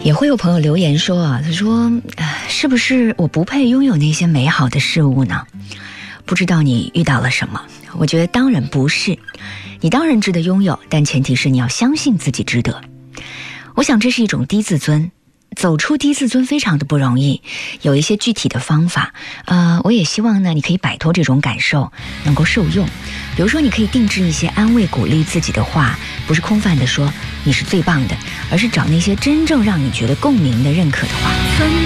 也会有朋友留言说啊，他说是不是我不配拥有那些美好的事物呢？不知道你遇到了什么。我觉得当然不是，你当然值得拥有，但前提是你要相信自己值得。我想这是一种低自尊，走出低自尊非常的不容易，有一些具体的方法。我也希望呢，你可以摆脱这种感受，能够受用。比如说，你可以定制一些安慰鼓励自己的话，不是空泛的说你是最棒的，而是找那些真正让你觉得共鸣的、认可的话。